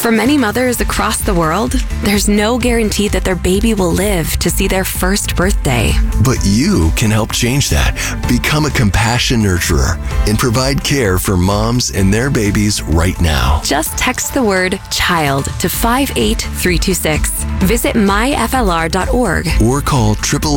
For many mothers across the world, there's no guarantee that their baby will live to see their first birthday. But you can help change that. Become a compassion nurturer and provide care for moms and their babies right now. Just text the word CHILD to 58326. Visit myflr.org. Or call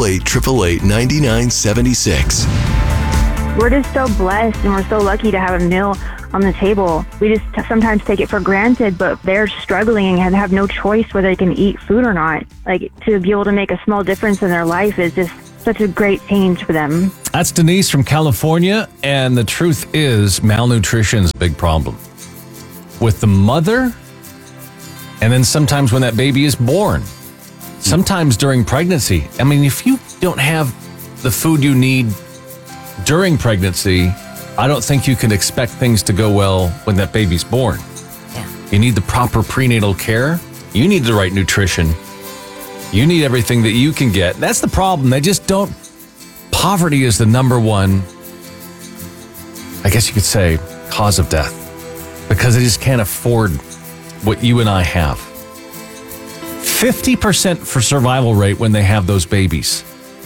888-888-9976. We're just so blessed and we're so lucky to have a meal on the table. We just sometimes take it for granted, but they're struggling and have no choice whether they can eat food or not. Like, to be able to make a small difference in their life is just such a great change for them. That's Denise from California, and the truth is malnutrition is a big problem with the mother, and then sometimes when that baby is born, sometimes during pregnancy. I mean, if you don't have the food you need during pregnancy, I don't think you can expect things to go well when that baby's born. Yeah. You need the proper prenatal care. You need the right nutrition. You need everything that you can get. That's the problem. They just don't. Poverty is the number one, I guess you could say, cause of death, because they just can't afford what you and I have. 50% for survival rate when they have those babies.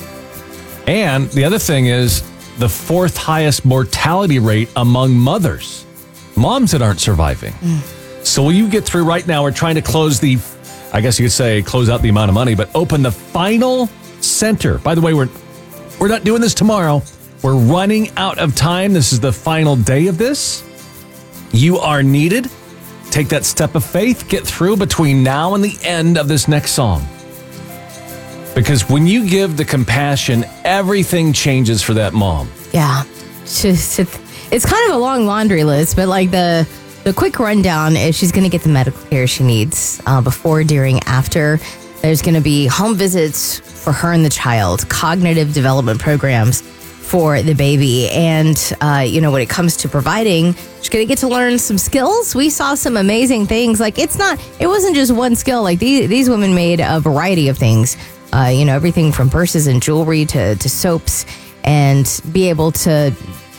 And the other thing is, the fourth highest mortality rate among mothers, moms that aren't surviving. So will you get through right now? We're trying to close the, I guess you could say, close out the amount of money, but open the final center. By the way, we're not doing this tomorrow. We're running out of time. This is the final day of this. You are needed. Take that step of faith. Get through between now and the end of this next song. Because when you give the compassion, everything changes for that mom. Yeah. It's kind of a long laundry list, but like the quick rundown is she's going to get the medical care she needs before, during, after. There's going to be home visits for her and the child, cognitive development programs for the baby. And, when it comes to providing, she's going to get to learn some skills. We saw some amazing things. Like, it wasn't just one skill. Like, these women made a variety of things. Everything from purses and jewelry to soaps, and be able to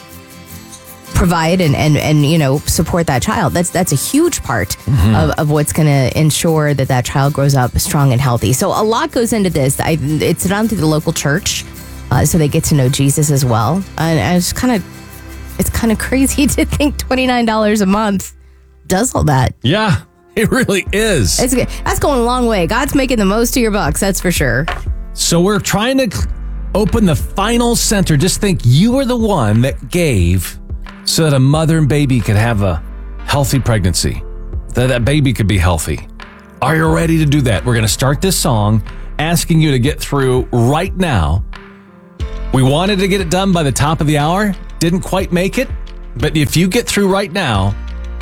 provide and support that child. That's a huge part of what's going to ensure that child grows up strong and healthy. So a lot goes into this. It's done through the local church, so they get to know Jesus as well. And it's kind of crazy to think $29 a month does all that. Yeah. It really is. That's going a long way. God's making the most of your bucks, that's for sure. So we're trying to open the final center. Just think you were the one that gave so that a mother and baby could have a healthy pregnancy, that baby could be healthy. Are you ready to do that? We're going to start this song asking you to get through right now. We wanted to get it done by the top of the hour. Didn't quite make it. But if you get through right now,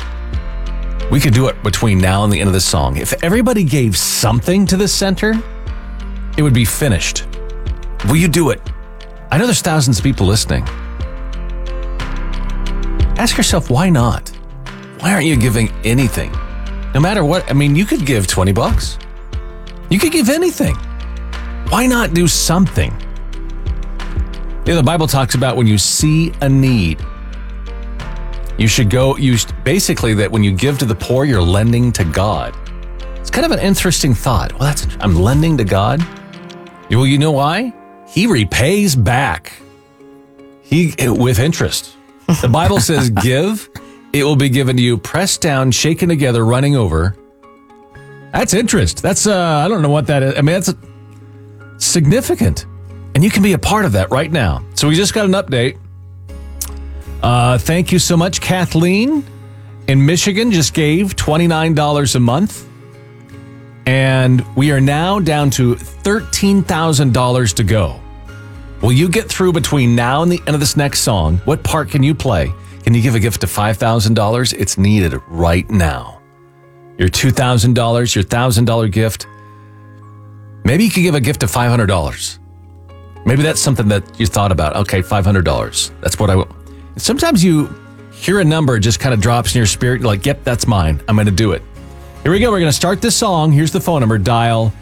we could do it between now and the end of the song. If everybody gave something to this center, it would be finished. Will you do it? I know there's thousands of people listening. Ask yourself, why not? Why aren't you giving anything? No matter what. I mean, you could give $20. You could give anything. Why not do something? The Bible talks about when you see a need, you should go, basically that when you give to the poor, you're lending to God. It's kind of an interesting thought. Well, I'm lending to God. Well, you know why? He repays back. With interest. The Bible says, give, it will be given to you, pressed down, shaken together, running over. That's interest. That's, I don't know what that is. I mean, that's significant. And you can be a part of that right now. So we just got an update. Thank you so much. Kathleen in Michigan just gave $29 a month. And we are now down to $13,000 to go. Will you get through between now and the end of this next song? What part can you play? Can you give a gift of $5,000? It's needed right now. Your $2,000, your $1,000 gift. Maybe you could give a gift of $500. Maybe that's something that you thought about. Okay, $500. That's what I will. Sometimes you hear a number, it just kind of drops in your spirit. You're like, yep, that's mine. I'm going to do it. Here we go. We're going to start this song. Here's the phone number. Dial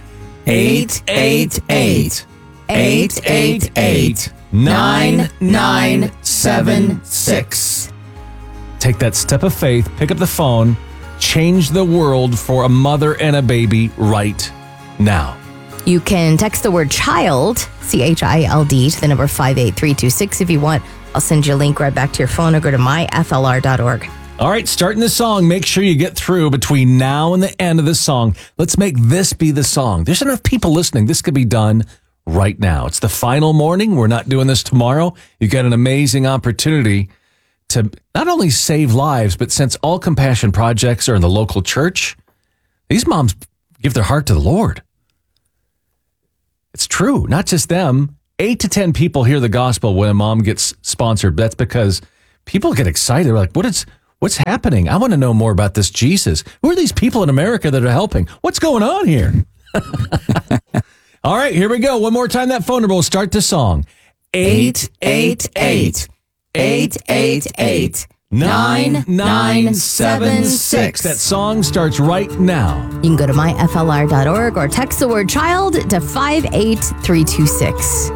888-888-9976. Take that step of faith. Pick up the phone. change the world for a mother and a baby right now? You can text the word child, CHILD, to the number 58326 if you want. I'll send you a link right back to your phone or go to myflr.org. All right, starting the song, make sure you get through between now and the end of the song. Let's make this be the song. There's enough people listening. This could be done right now. It's the final morning. We're not doing this tomorrow. You've got an amazing opportunity to not only save lives, but since all compassion projects are in the local church, these moms give their heart to the Lord. It's true. Not just them. 8 to 10 people hear the gospel when a mom gets sponsored. That's because people get excited. They're like, what's happening? I want to know more about this Jesus. Who are these people in America that are helping? What's going on here? All right, here we go. One more time, that phone number will start the song. 888-9976. That song starts right now. You can go to myflr.org or text the word child to 58326.